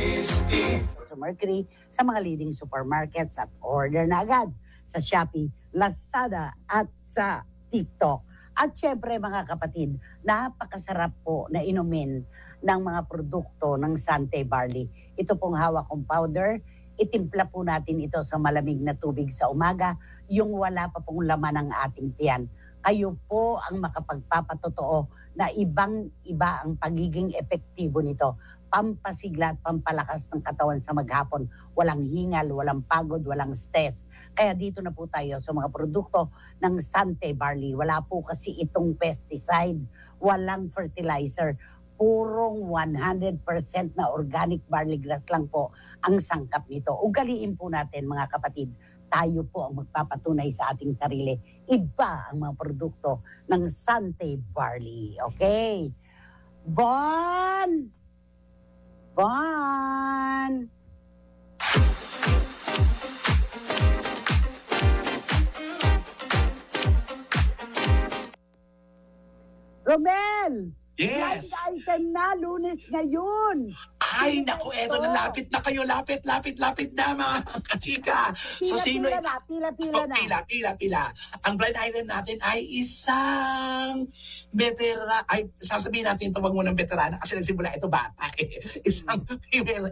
Sa Mercury, sa mga leading supermarkets at order na agad sa Shopee, Lazada at sa TikTok. At syempre mga kapatid, napakasarap po na inumin ng mga produkto ng Sante Barley. Ito pong hawak kong powder, itimpla po natin ito sa malamig na tubig sa umaga, yung wala pa pong laman ng ating tiyan. Kayo po ang makapagpapatotoo na ibang-iba ang pagiging epektibo nito. Pampasigla at pampalakas ng katawan sa maghapon. Walang hingal, walang pagod, walang stress. Kaya dito na po tayo sa mga produkto ng Sante Barley. Wala po kasi itong pesticide, walang fertilizer. Purong 100% na organic barley grass lang po ang sangkap nito. Ugaliin po natin mga kapatid, tayo po ang magpapatunay sa ating sarili. Iba ang mga produkto ng Sante Barley. Okay? Bon! Romel! Yes! Blind item na, Lunes ngayon. Ay, naku, eto na, lapit na kayo, lapit na mga kachika. So, sino? Pila na. Pila. Ang blind item natin ay isang veteran, ay, sasabihin natin ito, wag mo ng veterana kasi nagsimula ito bata eh. Isang female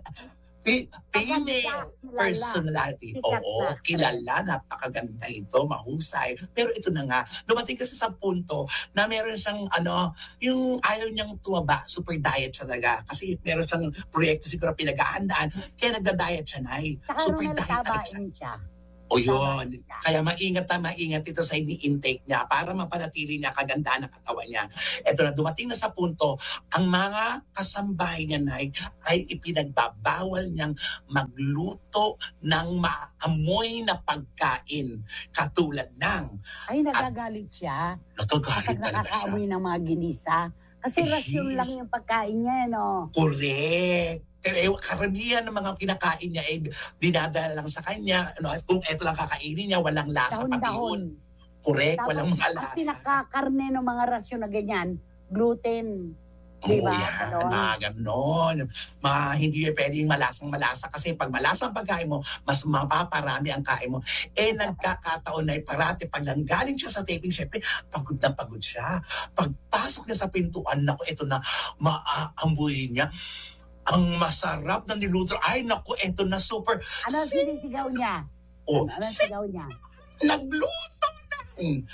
personality. Oo, kilala, napakaganda ito, mahusay. Pero ito na nga, dumating kasi sa punto na meron siyang yung ayaw niyang tumaba, super diet siya talaga. Kasi meron siyang proyekto siguro pinag-aandaan, kaya nagda-diet siya na eh. Super diet talaga siya. O yun, kaya maingat ito sa ini-intake niya para mapanatili niya kagandaan ng katawan niya. Ito na, dumating na sa punto, ang mga kasambahay niya ay ipinagbabawal niyang magluto ng maamoy na pagkain. Katulad ng... Ay, nagagalit siya. Nagagalit talaga siya. Nakakaamoy ng mga ginisa. Kasi rasyon lang yung pagkain niya, no? Correct. Karamihan ng mga kinakain niya ay dinadala lang sa kanya. At kung ito lang kakainin niya, walang lasa pati yun. Correct, walang mga lasa. Ang pinakakarne ng mga rasyon na ganyan, gluten. Diba? Mga ganon. Hindi pwedeng malasang-malasa kasi pag malasang pagkain mo, mas mapaparami ang kain mo. Nagkakataon na parati pag nanggaling siya sa taping, syempre, pagod na pagod siya. Pagpasok niya sa pintuan, naku, ito na, maaambuyin niya. Ang masarap na niluto. Ay, naku, eto na super. Ano sinisigaw niya? Oh, ano sigaw niya? Nagluto ng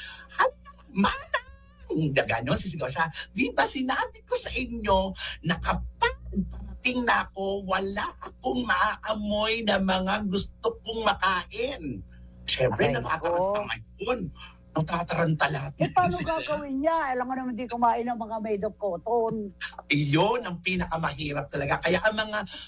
manang. Gano'n, sisigaw siya. Di ba sinabi ko sa inyo na kapag parating na ako, wala akong maaamoy na mga gusto kong makain. Siyempre, natataranta yun. Natataranta lahat. Paano gagawin niya? Alam mo naman di kumain ng mga made of cotton. Iyon ang pinakamahirap talaga. Kaya ang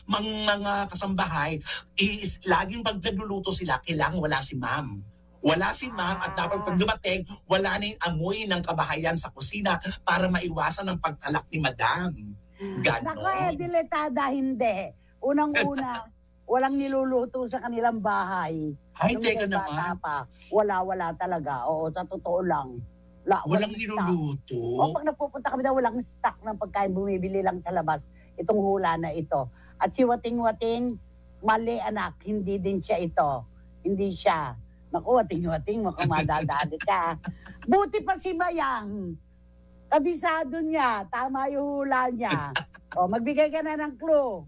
mga kasambahay, laging pag nagluluto sila, kailangan wala si ma'am. Wala si ma'am at dapat pag dumating, wala na yung amoy ng kabahayan sa kusina para maiwasan ang pagtalak ni madam. Ganon. Naku, diletada, hindi. Unang-una, walang niluluto sa kanilang bahay. Ay, teka naman. Wala talaga. Oo, sa totoo lang. Walang niluluto? O, pag nagpupunta kami na walang stock ng pagkain, bumibili lang sa labas. Itong hula na ito. At si Wating-Wating, mali anak, hindi din siya ito. Hindi siya. Naku, Wating-Wating, makamadadali ka. Buti pa si Mayang. Kabisado niya. Tama yung hula niya. O, magbigay ka na ng clue.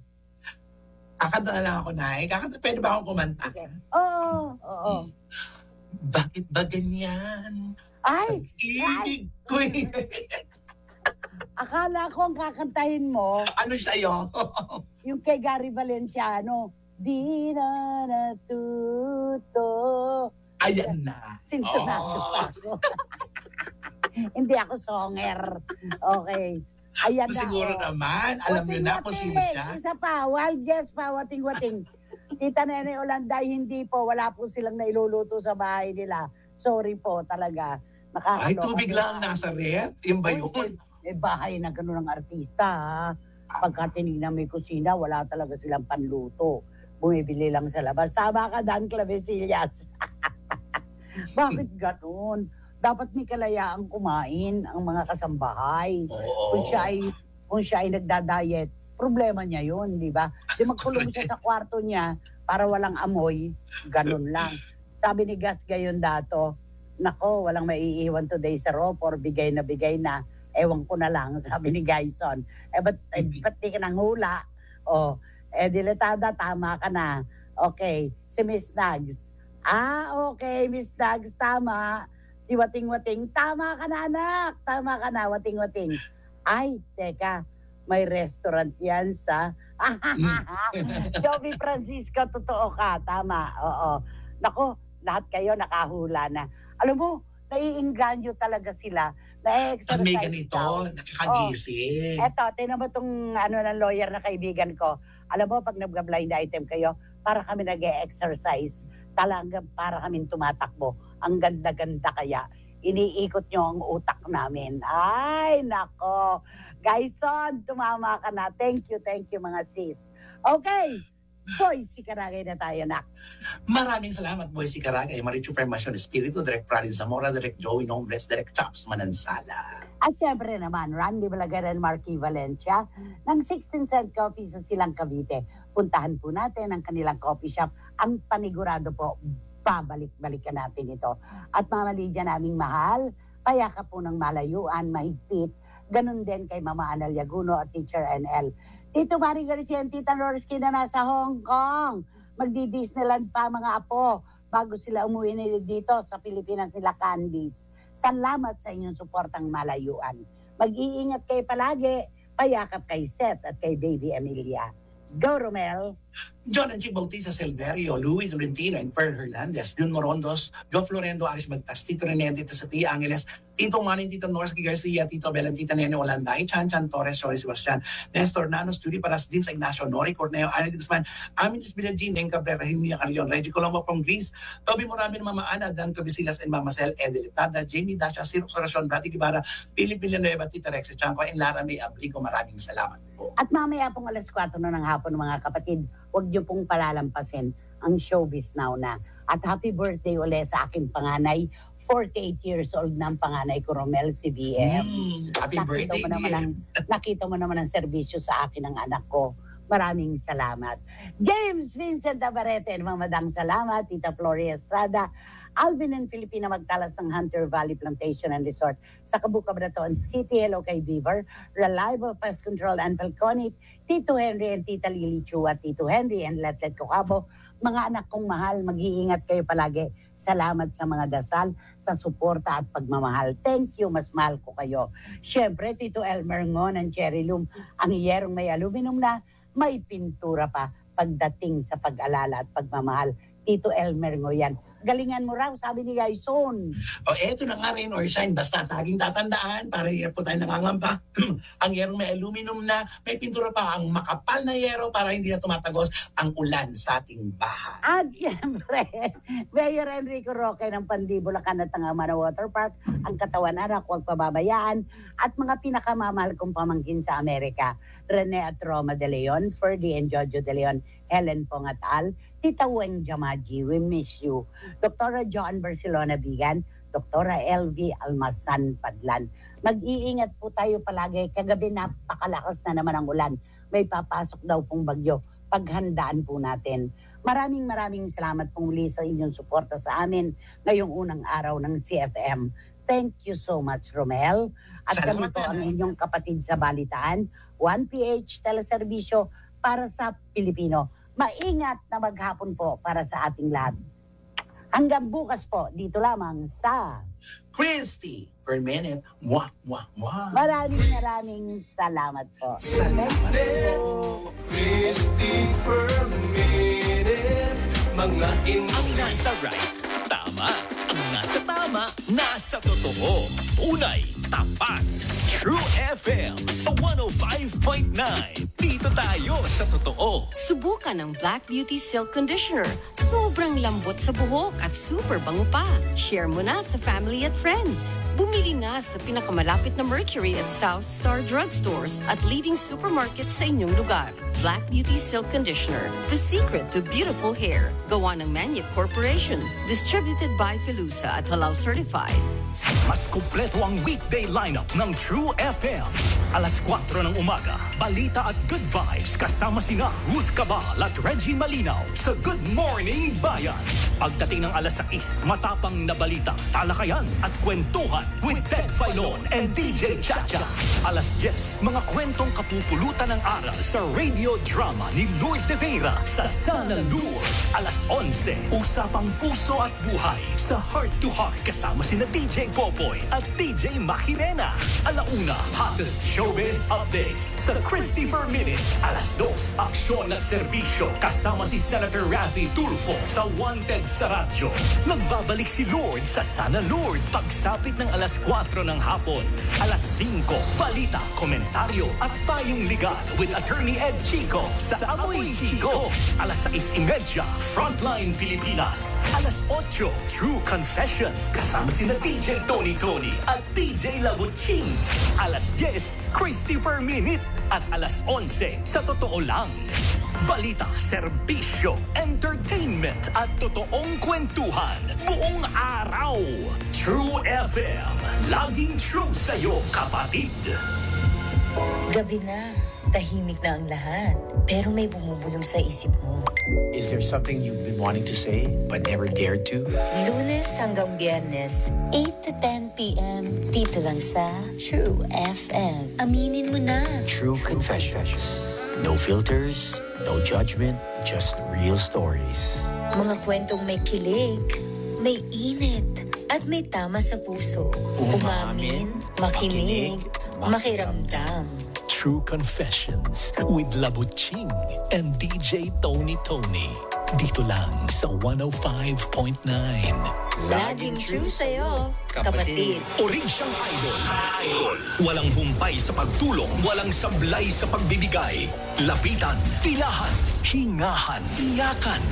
Kakanta na lang ako, Nay. Pwede ba akong kumanta? Okay. Oo. Bakit ba ganyan? Ay! Pag-ibig ko eh. Akala ko ang kakantahin mo. Ano sa'yo? Yung kay Gary Valenciano. Di na natuto. Ayan na. Sintonado pa ako. Hindi ako songer. Okay. Ayan na. Siguro naman, alam niyo na kung sino siya. Isa pa, wild guess pa, Wating-Wating. Tita Nene Olanday, hindi po. Wala po silang nailuluto sa bahay nila. Sorry po talaga. Ay, tubig lang nasa ref? Yung ba yun? May bahay na gano'n ng artista, ha? Pagka tinignan may kusina, wala talaga silang panluto. Bumibili lang sa labas. Tama ka, Dan Clavesillas. Bakit gano'n? Dapat may kalayaang kumain ang mga kasambahay. Oo. Kung siya ay nagda-diet, problema niya yun, di ba? Di magkulong siya sa kwarto niya para walang amoy, ganun lang. Sabi ni Gas gayon dato, nako, walang maiiwan today sa Ropor, bigay na, ewan ko na lang, sabi ni Gaison. Ba't di ka nang hula? Diletada, tama ka na. Okay, si Miss Nags. Okay, Miss Nags, tama. Si Wating-Wating, tama ka na anak, tama ka na, Wating-Wating. Ay, teka, may restaurant yan sa... Joby Francisco, totoo ka, tama, oo. Nako, lahat kayo nakahula na. Alam mo, naiinganyo talaga sila. Pag may ganito, nakakagising. Eto, tinan mo itong ng lawyer na kaibigan ko. Alam mo, pag nag-blind item kayo, para kami nag-e-exercise. Talagang para kami tumatakbo. Ang ganda-ganda kaya. Iniikot nyo ang utak namin. Ay, nako. Gaison, tumama ka na. Thank you mga sis. Okay. Boy, si Karagay na tayo, nak. Maraming salamat, Boy si Karagay. Marichu Formacion Espiritu, Direct Pradin Zamora, Direct Joey Nombres, Direct Chops Manansala. At syempre naman, Randy Balaguer and Marky Valencia ng 16 Cent Coffee sa Silang Cavite. Puntahan po natin ang kanilang coffee shop. Ang panigurado po, babalik-balikan natin ito. At Mama Lydia naming mahal, payaka po ng malayuan, mahigpit. Ganun din kay Mama Anal Yaguno at Teacher NL. Tito Mari Garcia and Tita Lorsky na nasa Hong Kong. Magdi-Disneyland pa mga apo bago sila umuwi dito sa Pilipinas nila Candice. Salamat sa inyong suportang malayuan. Mag-iingat kayo palagi. Payakap kay Seth at kay Baby Emilia. Go, Romel! John and Chick Bautista Silverio, Luis Valentino and Per Hernandez, Jun Morondos, Joe Florendo, Aris Bagtas, Tito Rene, Tito Sophia Angeles, Tito Manin, Tito Norsky Garcia, Tito Belen, Tita Nene Olanday, Chan Torres, Jory Sebastian, Nestor Nanos, Judy Paras, Dims Ignacio, Nori Corneo, Annie Digsman, Amin Isbilagin, Neng Cabrera, Himia Carlion, Reggie Colombo from Greece, Toby Moramin, Mama Ana, Dan Cavisilas and Mama Cel, Edelitada, Jamie Dasha, Sirok Sorasyon, Brati Gibara, Philip Villanueva, Tita Rex Chanco, and Lara May Abrigo. Maraming salamat po. At mamaya pong 4:00 na ng hapon mga kapatid, huwag niyo pong palalampasin ang Showbiz Now na. At happy birthday ulit sa aking panganay, 48 years old na ang panganay ko, Romel, si BM. Happy birthday, nakita mo naman ang serbisyo sa akin ng anak ko. Maraming salamat. James Vincent Abarete, mamadang salamat. Tita Floria Estrada, Alvin and Filipina magtalas ng Hunter Valley Plantation and Resort sa Cabucabratoon City. Hello kay Beaver, Reliable Pest Control and Falconic, Tito Henry and Tita Lily Chua, Tito Henry and Letlet Cocabo. Mga anak kong mahal, mag-iingat kayo palagi. Salamat sa mga dasal, sa suporta at pagmamahal. Thank you, mas mahal ko kayo. Siyempre, Tito Elmer Ngon and Cherry Loom, ang yerong may aluminum na, may pintura pa pagdating sa pag-alala at pagmamahal. Tito Elmer Ngo yan. Galingan mo raw, sabi ni Gaison. Eto na nga rin, or shine. Basta taging tatandaan, para hindi po tayo nangangamba. Ang yerong may aluminum na, may pintura pa, ang makapal na yero para hindi na tumatagos ang ulan sa ating bahay. At siyempre, Mayor Enrico Roque ng Pandibulacan at Tangamana Water Park, ang katawan anak, huwag pababayaan, at mga pinakamamahal kong pamangkin sa Amerika, Rene at Roma de Leon, Ferdy and Jojo de Leon, Helen Pong at Al, Tita Weng Jamaji, we miss you. Dr. John Barcelona Bigan, Dr. LV Almasan Padlan. Mag-iingat po tayo palagi. Kagabi napakalakas na naman ang ulan. May papasok daw pong bagyo. Paghandaan po natin. Maraming salamat pong muli sa inyong suporta sa amin ngayong unang araw ng CFM. Thank you so much, Romel. At kami po ang inyong kapatid sa Balitaan, 1PH Teleserbisyo para sa Pilipino. Maingat na maghapon po para sa ating lahat. Hanggang bukas po, dito lamang sa Christy per minute. Mwah, mwah, mwah. Maraming salamat po. Salamat po. Christy per minute. Mga ang nasa right, tama. Ang nasa tama, nasa totoo. Tunay, tapat. True FM sa 105.9. Dito tayo sa totoo. Subukan ang Black Beauty Silk Conditioner. Sobrang lambot sa buhok at super bango pa. Share mo na sa family at friends. Bumili na sa pinakamalapit na Mercury at South Star drugstores at leading supermarkets sa inyong lugar. Black Beauty Silk Conditioner. The secret to beautiful hair. Gawa ng Manyip Corporation. Distributed by Filusa at Halal Certified. Mas kumpleto ang weekday lineup ng True FM. Alas 4 ng umaga, balita at good vibes kasama sina Ruth Cabal at Reggie Malinaw sa Good Morning Bayan. Pagdating ng alas 6, matapang na balita, talakayan at kwentuhan with Ted Filon and DJ Chacha. Alas 10, mga kwentong kapupulutan ng aral sa radio drama ni Lourdes de Vera sa Sana Lure. Alas 11, usapang puso at buhay sa Heart to Heart kasama sina DJ Popoy at DJ Macarena. Alauna, hottest showbiz updates sa Christopher Minute. Alas 2, aksyon at serbisyo kasama si Senator Raffy Tulfo sa Wanted sa radyo. Nagbabalik si Lord sa Sana Lord pagsapit ng alas 4 ng hapon. Alas 5, balita, komentaryo at payong legal with Attorney Ed Chico sa Amoy Chico. Alas 6:30, Frontline Pilipinas. Alas 8, True Confessions kasama sina DJ Tony at DJ Labuching. Alas 10, Christy Per Minute. At alas 11, sa totoo lang. Balita, serbisyo, entertainment at totoong kwentuhan buong araw. True FM, laging true sa'yo, kapatid. Gabi na, tahimik na ang lahat, pero may bumubulong sa isip mo. Is there something you've been wanting to say but never dared to? Lunes hanggang Biyernes, 8 to 10 p.m. dito lang sa True FM. Aminin mo na. True Confessions. No filters, no judgment, just real stories. Mga kwentong may kilig, may init, at may tama sa puso. Umamin, makinig, makiramdam. True Confessions with Labuching and DJ Tony. Dito lang sa 105.9. Laging true sa'yo, kapatid. Orig siyang idol. Walang humpay sa pagtulong, walang sablay sa pagbibigay. Lapitan, pilahan, hingahan, iyakan.